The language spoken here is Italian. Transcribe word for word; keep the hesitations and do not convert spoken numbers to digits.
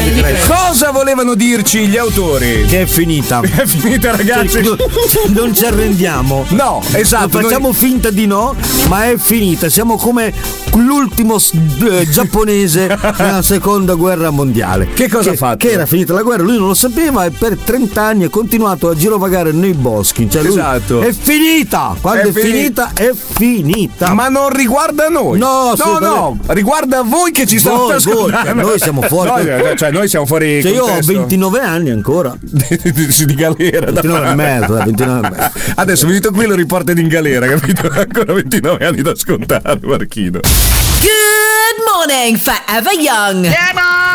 Cosa volevano dirci gli autori? Che è finita. È finita, ragazzi. Cioè, non ci arrendiamo. No, esatto. Facciamo noi... finta di no, ma è finita. Siamo come l'ultimo eh, giapponese nella seconda guerra mondiale. Che cosa che, ha fatto? Che era finita la guerra, lui non lo sapeva e per trenta anni ha continuato a girovagare nei boschi. Cioè lui esatto. È finita. Quando è, è finita, è finita. Ma non riguarda noi. No, no, no. Riguarda voi che ci state ascoltando. Noi siamo fuori. Noi, cioè, noi siamo fuori. Cioè, io ho ventinove anni ancora. Di galera. ventinove e mezzo, ventinove e mezzo. Adesso venito qui lo riportano in galera, capito? Ancora ventinove anni da scontare, Marchino. Good morning, Forever Young. Yeah,